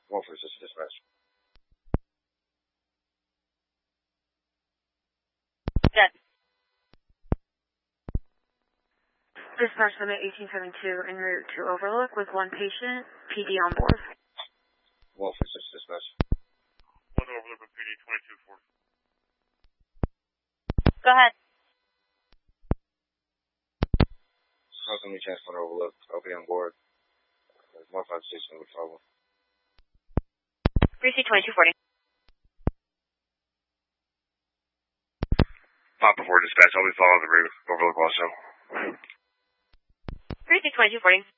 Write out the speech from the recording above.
146 dispatch. Dead. Dispatch limit 1872 en route to Overlook with one patient, PD on board. 146 dispatch. 1 Overlook with PD 2240. Go ahead. Constantly transport Overlook. OP on board. 156 number 51. 3C 2240. Papa 4 dispatch, I'll be following the route. Overlook also. 3C 2240.